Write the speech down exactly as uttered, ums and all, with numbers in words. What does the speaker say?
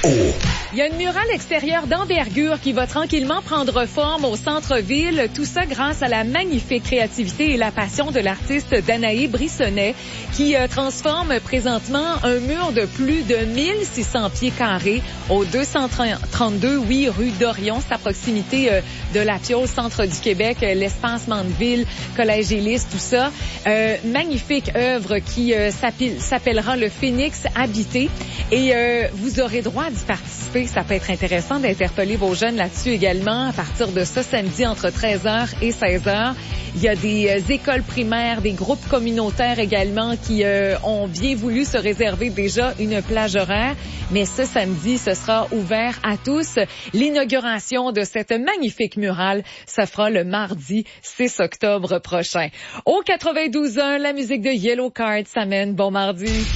Il y a une murale extérieure d'envergure qui va tranquillement prendre forme au centre-ville. Tout ça grâce à la magnifique créativité et la passion de l'artiste Danae Brissonnet qui euh, transforme présentement un mur de plus de mille six cents pieds carrés au deux cent trente-deux, oui, rue d'Orion. C'est à proximité euh, de la Piole, centre du Québec, euh, l'espace Mandeville, Collège Élis, tout ça. Euh, magnifique œuvre qui euh, s'appellera le Phénix habité et euh, vous aurez droit d'y participer. Ça peut être intéressant d'interpeller vos jeunes là-dessus également. À partir de ce samedi, entre treize heures et seize heures, il y a des euh, écoles primaires, des groupes communautaires également qui euh, ont bien voulu se réserver déjà une plage horaire. Mais ce samedi, ce sera ouvert à tous. L'inauguration de cette magnifique murale se fera le mardi six octobre prochain. Au quatre-vingt-douze ans, la musique de Yellow Card s'amène. Bon mardi.